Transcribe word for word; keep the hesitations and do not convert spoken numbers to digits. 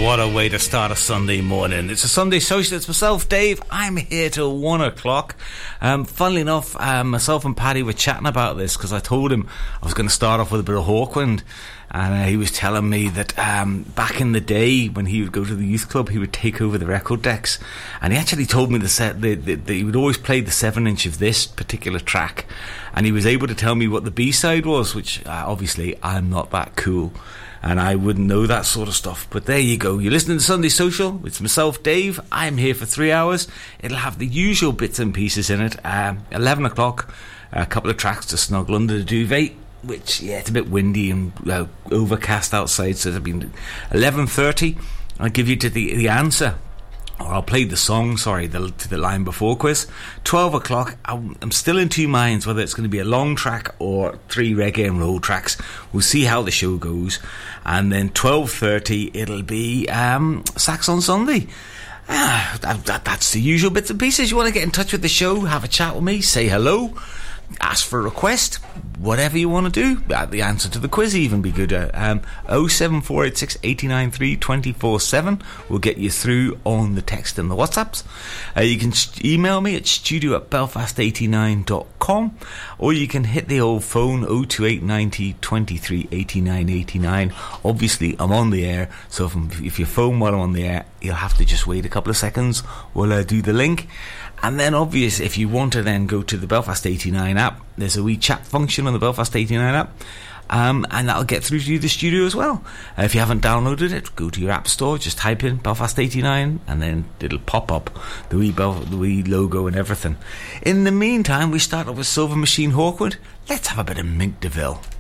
What a way to start a Sunday morning. It's a Sunday social. It's myself, Dave. I'm here till one o'clock. Um, funnily enough, um, myself and Paddy were chatting about this because I told him I was going to start off with a bit of Hawkwind. And uh, he was telling me that um, back in the day when he would go to the youth club, he would take over the record decks. And he actually told me the set, the, the, the, he would always play the seven inch of this particular track. And he was able to tell me what the B-side was, which uh, obviously I'm not that cool. And I wouldn't know that sort of stuff. But there you go. You're listening to Sunday Social. It's myself, Dave. I'm here for three hours. It'll have the usual bits and pieces in it. Um, eleven o'clock, a couple of tracks to snuggle under the duvet, which, yeah, it's a bit windy and uh, overcast outside. So it'll be eleven thirty. I'll give you to the, the answer. Or I'll play the song, sorry, the, to the line before quiz. twelve o'clock, I'm still in two minds whether it's going to be a long track or three reggae and roll tracks. We'll see how the show goes. And then twelve thirty, it'll be um, Sax on Sunday. Ah, that, that, that's the usual bits and pieces. You want to get in touch with the show, have a chat with me, say hello, ask for a request, whatever you want to do. Uh, the answer to the quiz even be good. Uh, um, oh seven four eight six, eight nine three, two four seven will get you through on the text and the WhatsApps. Uh, you can st- email me at studio at belfast eighty-nine dot com, or you can hit the old phone oh two eight ninety, twenty-three, eighty-nine, eighty-nine. Obviously I'm on the air, so if, if you phone while I'm on the air, you'll have to just wait a couple of seconds while I do the link. And then obvious, if you want to then go to the Belfast eighty-nine app, there's a wee chat function on the Belfast eighty-nine app, um, and that'll get through to you, the studio as well. Uh, if you haven't downloaded it, go to your app store, just type in Belfast eighty-nine, and then it'll pop up the wee, Bel- the wee logo and everything. In the meantime, we start off with Silver Machine Hawkwood. Let's have a bit of Mink DeVille.